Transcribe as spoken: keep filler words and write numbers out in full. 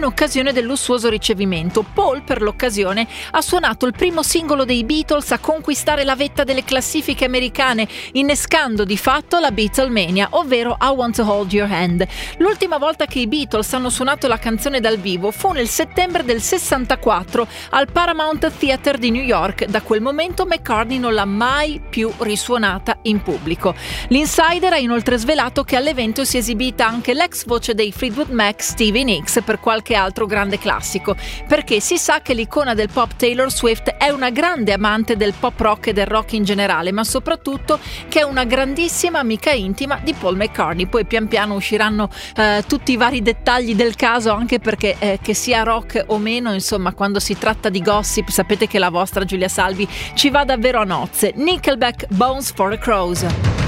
in occasione del lussuoso ricevimento. Paul, per l'occasione, ha suonato il primo singolo dei Beatles a conquistare la vetta delle classifiche americane, innescando di fatto la Beatlemania, ovvero I Want to Hold Your Hand. L'ultima volta che i Beatles hanno suonato la canzone dal vivo fu nel settembre del sessantaquattro al Paramount Theater di New York. Da quel momento McCartney non l'ha mai più risuonata in pubblico. L'Insider ha inoltre svelato che all'evento si è esibita anche l'ex voce dei Fleetwood Mac, Stevie Nicks, per qualche altro grande classico, perché si sa che l'icona del pop Taylor Swift è una grande amante del pop rock e del rock in generale, ma soprattutto che è una grandissima amica intima di Paul McCartney. Poi pian piano usciranno eh, tutti i vari dettagli del caso, anche perché eh, che sia rock o meno, insomma, quando si tratta di gossip sapete che la vostra Giulia Salvi ci va davvero a nozze. Nickelback, Bones for a Crows.